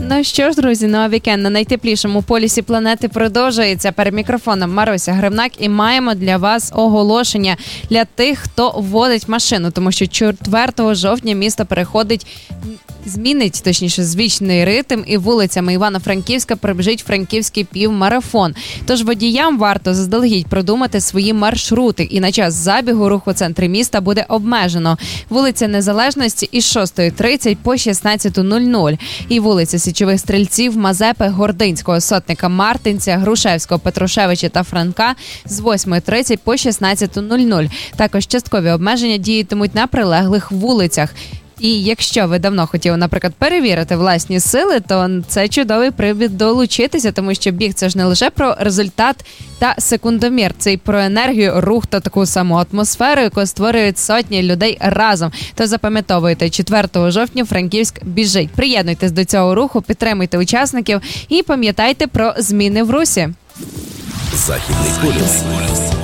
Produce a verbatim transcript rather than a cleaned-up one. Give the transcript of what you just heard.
Ну що ж, друзі, ну а вікенд на найтеплішому полюсі планети продовжується. Перед мікрофоном Маруся Гривнак, і маємо для вас оголошення для тих, хто водить машину, тому що четвертого жовтня місто переходить, змінить, точніше, звичний ритм, і вулицями Івано-Франківська пробіжить франківський півмарафон. Тож водіям варто заздалегідь продумати свої маршрути, і на час забігу рух у центрі міста буде обмежено. Вулиця Незалежності із шостої тридцять по шістнадцята нуль нуль, і вулиця Січових Стрільців, Мазепи, Гординського, Сотника, Мартинця, Грушевського, Петрушевича та Франка з восьмої тридцять по шістнадцята нуль нуль. Також часткові обмеження діятимуть на прилеглих вулицях. І якщо ви давно хотіли, наприклад, перевірити власні сили, то це чудовий привід долучитися, тому що біг – це ж не лише про результат та секундомір, це й про енергію, рух та таку саму атмосферу, яку створюють сотні людей разом. То запам'ятовуйте, четвертого жовтня Франківськ біжить. Приєднуйтесь до цього руху, підтримуйте учасників і пам'ятайте про зміни в русі. Західний полюс.